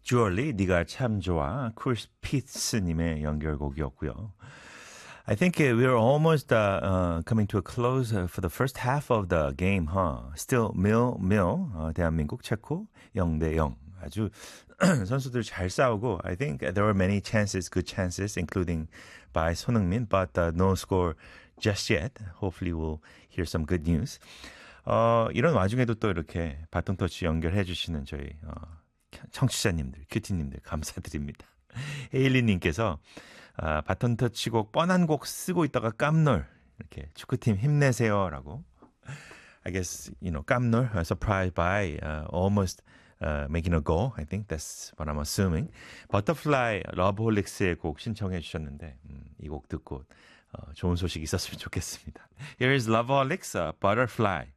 주얼리 네가 참 좋아. 크리스 피츠님의 연결곡이었고요. I think we're almost coming to a close for the first half of the game, huh? Still nil-nil. 대한민국 체코 0대0. 아주 선수들 잘 싸우고 I think there were many chances, good chances, including by 손흥민, but no score just yet. Hopefully we'll hear some good news. 이런 와중에도 또 이렇게 바톤 터치 연결해 주시는 저희 청취자님들, 큐티님들 감사드립니다. 헤일리님께서 바톤 터치곡 뻔한 곡 쓰고 있다가 깜놀 이렇게 축구팀 힘내세요라고. I guess 깜놀 surprised by almost making a goal. I think that's what I'm assuming. Butterfly 러브홀릭스의 곡 신청해 주셨는데 이 곡 듣고 좋은 소식 있었으면 좋겠습니다. Here is Loveholics, Butterfly.